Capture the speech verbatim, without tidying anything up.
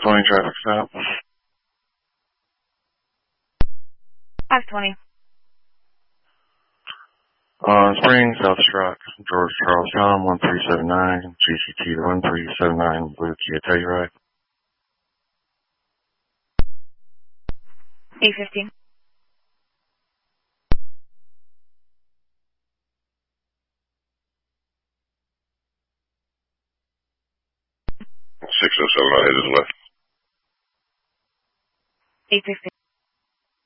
twenty traffic stop. five twenty. Uh, Spring, South Rock, George Charles Tom, one three seven nine, G C T one three seven nine, Blue Kia Telluride. eight fifteen. six oh seven, I headed left. eight fifteen.